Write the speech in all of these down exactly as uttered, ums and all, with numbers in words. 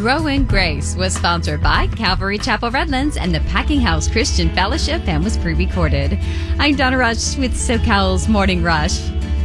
Grow in Grace was sponsored by Calvary Chapel Redlands and the Packing House Christian Fellowship and was pre-recorded. I'm Donna Rush with SoCal's Morning Rush.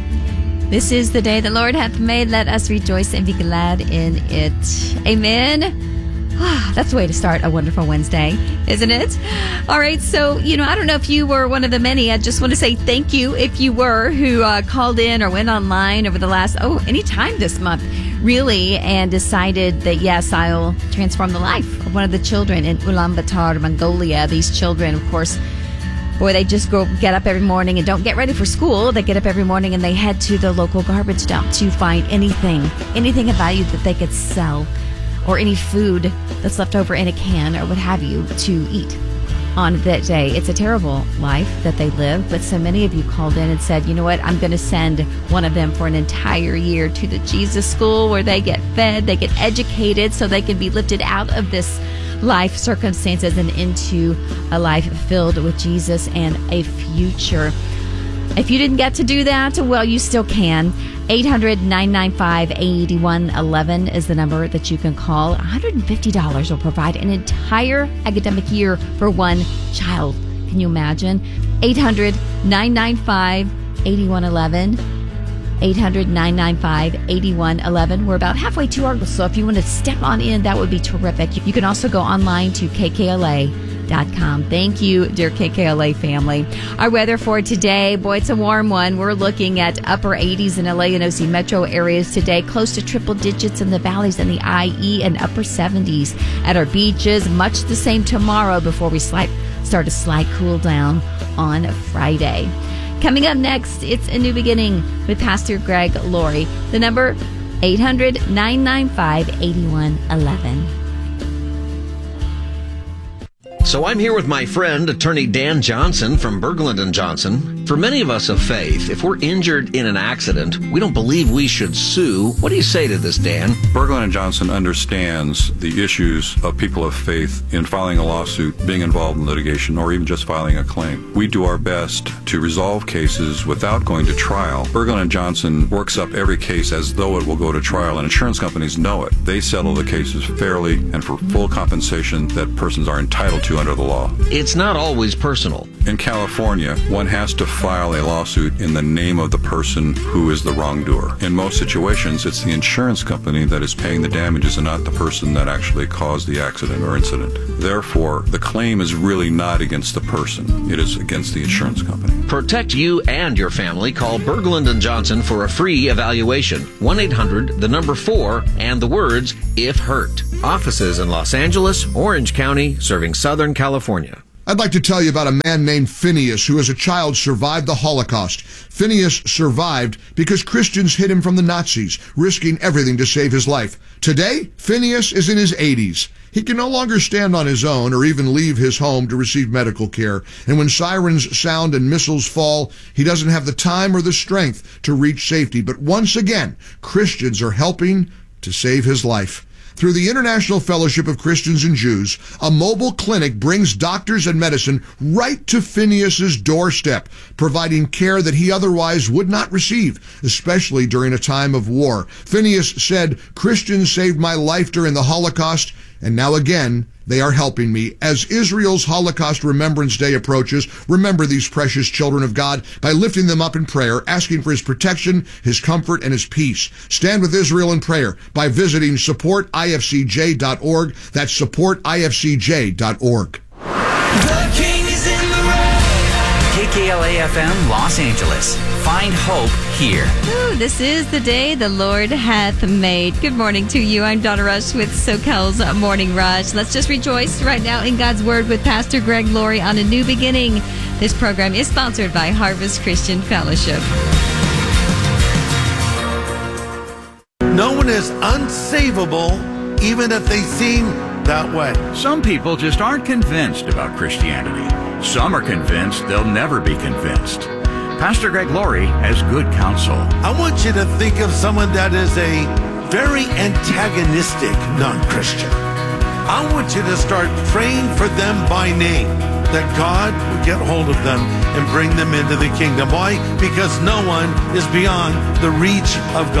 This is the day the Lord hath made. Let us rejoice and be glad in it. Amen. Ah, that's the way to start a wonderful Wednesday, isn't it? All right, so, you know, I don't know if you were one of the many. I just want to say thank you if you were who uh, called in or went online over the last, oh, any time this month, really, and decided that, yes, I'll transform the life of one of the children in Ulaanbaatar, Mongolia. These children, of course, boy, they just go get up every morning and don't get ready for school. They get up every morning and they head to the local garbage dump to find anything, anything of value that they could sell, or any food that's left over in a can or what have you to eat on that day. It's a terrible life that they live, but so many of you called in and said, you know what, I'm going to send one of them for an entire year to the Jesus School where they get fed, they get educated so they can be lifted out of this life circumstances and into a life filled with Jesus and a future. If you didn't get to do that, well, you still can. eight hundred, nine nine five, eight one one one is the number that you can call. one hundred fifty dollars will provide an entire academic year for one child. Can you imagine? eight hundred, nine nine five, eight one one one. eight hundred, nine nine five, eight one one one. We're about halfway to our goal, so if you want to step on in, that would be terrific. You can also go online to K K L A dot com. Thank you, dear K K L A family. Our weather for today, boy, it's a warm one. We're looking at upper eighties in L A and O C metro areas today, close to triple digits in the valleys and the I E, and upper seventies at our beaches. Much the same tomorrow before we slight, start a slight cool down on Friday. Coming up next, it's A New Beginning with Pastor Greg Laurie. The number, eight hundred, nine nine five, eight one one one. So I'm here with my friend, attorney Dan Johnson from Berglund and Johnson. For many of us of faith, if we're injured in an accident, we don't believe we should sue. What do you say to this, Dan? Berglund and Johnson understands the issues of people of faith in filing a lawsuit, being involved in litigation, or even just filing a claim. We do our best to resolve cases without going to trial. Berglund and Johnson works up every case as though it will go to trial, and insurance companies know it. They settle the cases fairly and for full compensation that persons are entitled to under the law. It's not always personal. In California, one has to file a lawsuit in the name of the person who is the wrongdoer. In most situations, it's the insurance company that is paying the damages and not the person that actually caused the accident or incident. Therefore, the claim is really not against the person. It is against the insurance company. Protect you and your family. Call Berglund and Johnson for a free evaluation. one eight hundred, the number four, and the words, if hurt. Offices in Los Angeles, Orange County, serving Southern California. I'd like to tell you about a man named Phineas who as a child survived the Holocaust. Phineas survived because Christians hid him from the Nazis, risking everything to save his life. Today, Phineas is in his eighties. He can no longer stand on his own or even leave his home to receive medical care. And when sirens sound and missiles fall, he doesn't have the time or the strength to reach safety. But once again, Christians are helping to save his life. Through the International Fellowship of Christians and Jews, a mobile clinic brings doctors and medicine right to Phineas's doorstep, providing care that he otherwise would not receive, especially during a time of war. Phineas said, "Christians saved my life during the Holocaust, and now again, they are helping me." As Israel's Holocaust Remembrance Day approaches, remember these precious children of God by lifting them up in prayer, asking for his protection, his comfort, and his peace. Stand with Israel in prayer by visiting support I F C J dot org. That's support I F C J dot org. The King is in the room. K K L A F M, Los Angeles. Find hope here. Ooh, this is the day the Lord hath made. Good morning to you. I'm Donna Rush with SoCal's Morning Rush. Let's just rejoice right now in God's Word with Pastor Greg Laurie on A New Beginning. This program is sponsored by Harvest Christian Fellowship. No one is unsavable, even if they seem that way. Some people just aren't convinced about Christianity. Some are convinced they'll never be convinced. Pastor Greg Laurie has good counsel. I want you to think of someone that is a very antagonistic non-Christian. I want you to start praying for them by name, that God would get hold of them and bring them into the kingdom. Why? Because no one is beyond the reach of God.